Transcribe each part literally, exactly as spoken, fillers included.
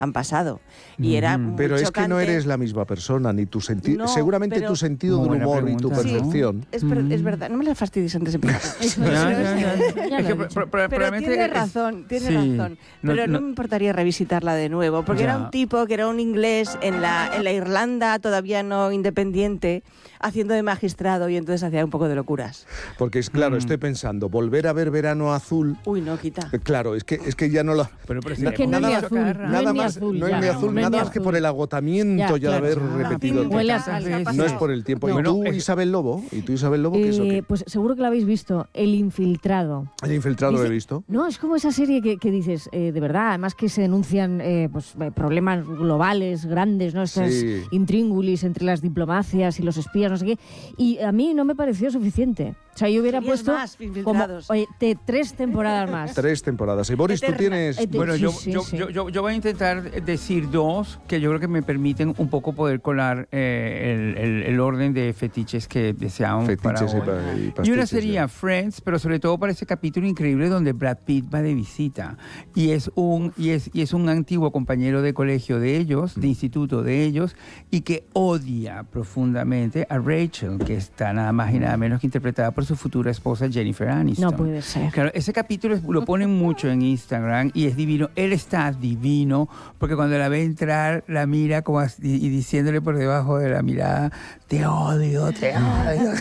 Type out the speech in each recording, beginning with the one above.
han pasado. Y era muy Pero es chocante. que no eres la misma persona, ni tu sentido. No, seguramente pero- tu sentido Muy del buena humor y tu pregunta, ¿no? percepción. Es, ver- es verdad, no me la fastidies antes de empezar. Eso, Ya, eso, ya, eso. ya. Ya Es lo que he pro- dicho. pro- Pero probablemente tiene es- razón, tiene sí. razón. No, Pero no, no- me importaría revisitarla de nuevo, porque Ya. era un tipo que era un inglés en la, en la Irlanda todavía no independiente, haciendo de magistrado, y entonces hacía un poco de locuras. Porque es claro, Mm. estoy pensando, volver a ver Verano Azul. Uy, no, quita. eh, Claro, es que, es que ya no lo. Pero, pero si Na- le que no es pongo ni nada, azul, carra- no nada es ni más, azul no es ya, ni azul, no es ni nada más que azul. por el agotamiento Ya, ya, de haber claro. repetido. Tinta, Huele a se ha sal. No es pasado. por el tiempo. ¿Y Bueno, tú, es- Isabel Lobo? ¿Y tú, Isabel Lobo, qué es lo Eh, que? pues seguro que lo habéis visto, El Infiltrado. El infiltrado lo he dice- visto. No, es como esa serie que, que dices, eh, de verdad, además que se denuncian eh, pues, eh, problemas globales, grandes, ¿no? Estas Sí. intríngulis entre las diplomacias y los espías, no sé qué. Y a mí no me pareció suficiente. O sea, yo hubiera Querías puesto más como, Infiltrados. oye, te- tres temporadas más. Tres temporadas. Y Boris, tú Eternas. tienes. Eh, de- Bueno, Sí, yo, sí, yo, sí. Yo, yo, yo voy a intentar decir dos que yo creo que me permiten un poco poder colar eh, el, el- el orden de fetiches que deseamos para Fetiches y hoy. pa- y Y una pastiches, sería ya. Friends, pero sobre todo para ese capítulo increíble donde Brad Pitt va de visita. Y es un, y es, y es un antiguo compañero de colegio de ellos, de instituto de ellos, y que odia profundamente a Rachel, que está nada más y nada menos que interpretada por su futura esposa Jennifer Aniston. No puede ser. Claro, ese capítulo es- lo ponen mucho en Instagram y es divino. Él está divino porque cuando la ve entrar, la mira como así, y diciéndole por debajo de la mirada, te odio, te odio.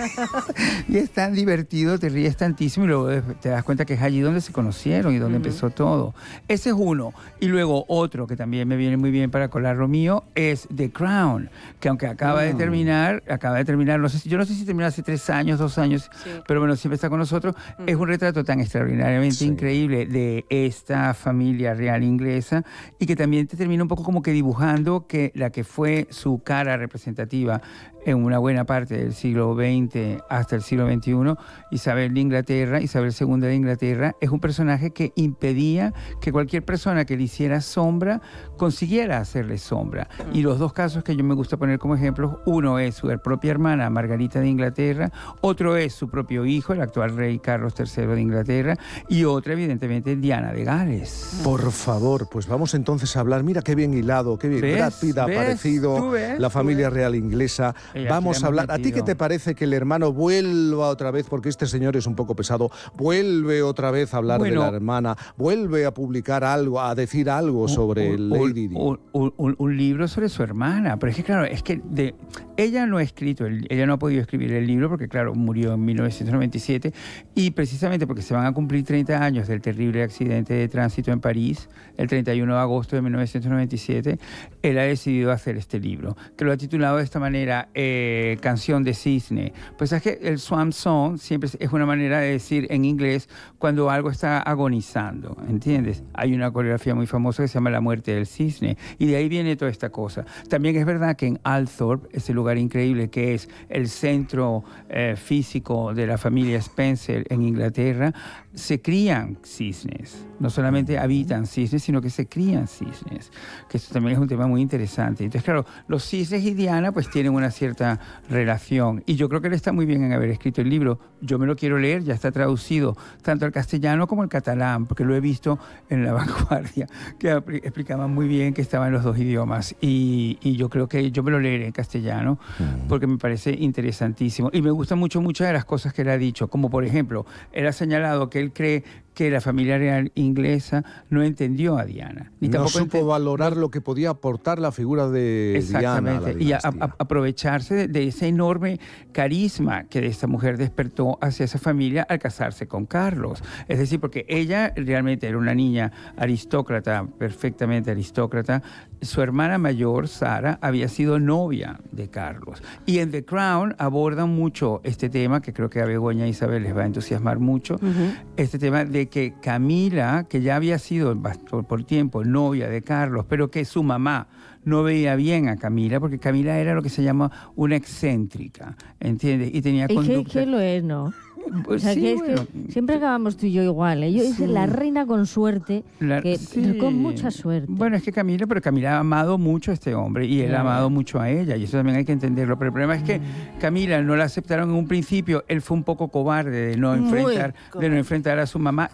Y es tan divertido, te ríes tantísimo y luego te das cuenta que es allí donde se conocieron y donde Ujú. empezó todo. Ese es uno. Y luego otro que también me viene muy bien para colar lo mío es The Crown, que aunque acaba de terminar, acaba de terminar, no sé si, yo no sé si terminó hace tres años, dos años, Sí. pero bueno, siempre está con nosotros. Es un retrato tan extraordinariamente Sí. increíble de esta familia real inglesa y que también te termina un poco como que dibujando que la que fue su cara representativa en una buena parte del siglo veinte hasta el siglo veintiuno, Isabel de Inglaterra, Isabel segunda de Inglaterra, es un personaje que impedía que cualquier persona que le hiciera sombra consiguiera hacerle sombra. Y los dos casos que yo me gusta poner como ejemplos, uno es su propia hermana Margarita de Inglaterra, otro es su propio hijo, el actual rey Carlos tercero de Inglaterra, y otra evidentemente Diana de Gales. Por favor, pues vamos entonces a hablar. Mira qué bien hilado, qué bien. ¿Ves? Brad Pitt ha ¿Ves? aparecido, ¿Tú ves? la ¿Tú familia ves? real inglesa. Y aquí Vamos le a hemos hablar. ¿A ti qué metido. te parece que el hermano vuelva otra vez? Porque este señor es un poco pesado. Vuelve otra vez a hablar Bueno. de la hermana. Vuelve a publicar algo, a decir algo sobre un, Lady Di. un, un- un- un libro sobre su hermana. Pero es que, claro, es que de, ella no ha escrito, el- ella no ha podido escribir el libro porque, claro, murió en mil novecientos noventa y siete y precisamente porque se van a cumplir treinta años del terrible accidente de tránsito en París, el treinta y uno de agosto de mil novecientos noventa y siete, él ha decidido hacer este libro, que lo ha titulado de esta manera, eh, Canción de Cisne. Pues es que el Swan Song siempre es una manera de decir en inglés cuando algo está agonizando, ¿entiendes? Hay una coreografía muy famosa que se llama La muerte del cisne y de ahí viene toda esta cosa. También es verdad que en Althorpe, ese lugar increíble que es el centro eh, físico de la familia Spencer en Inglaterra, se crían cisnes. No solamente habitan cisnes, sino que se crían cisnes, que esto también es un tema muy interesante. Entonces, claro, los cisnes y Diana pues tienen una cierta relación y yo creo que él está muy bien en haber escrito el libro. Yo me lo quiero leer, ya está traducido tanto al castellano como al catalán, porque lo he visto en La Vanguardia, que apl- explicaban muy bien que estaban los dos idiomas y, y yo creo que yo me lo leeré en castellano porque me parece interesantísimo y me gustan mucho muchas de las cosas que él ha dicho, como por ejemplo, él ha señalado que él cree que la familia real inglesa no entendió a Diana. Ni No tampoco supo ente- valorar lo que podía aportar la figura de Diana a la Exactamente, y a- a- dinastía. aprovecharse de, de ese enorme carisma que esta mujer despertó hacia esa familia al casarse con Carlos. Es decir, porque ella realmente era una niña aristócrata, perfectamente aristócrata. Su hermana mayor, Sara, había sido novia de Carlos. Y en The Crown abordan mucho este tema, que creo que a Begoña e Isabel les va a entusiasmar mucho, Ujú. este tema de que Camila, que ya había sido bast- por tiempo novia de Carlos, pero que su mamá no veía bien a Camila, porque Camila era lo que se llama una excéntrica, ¿entiendes? Y tenía ¿Y qué, conducta... qué lo es, no? Pues O sea, sí, que es bueno. que siempre acabamos tú y yo igual, ¿eh? Yo hice Sí. la reina con suerte, La- que, sí. con mucha suerte. Bueno, es que Camila, pero Camila ha amado mucho a este hombre y él Ya. ha amado mucho a ella y eso también hay que entenderlo. Pero el problema es que Camila no la aceptaron en un principio, él fue un poco cobarde de no Muy enfrentar, de cobarde. no enfrentar a su mamá,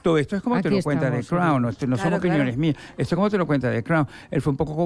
Exacto, esto es como Aquí te lo cuenta The estamos, Crown, no, no son Claro, opiniones claro. mías, esto es como te lo cuenta The Crown. Él fue un poco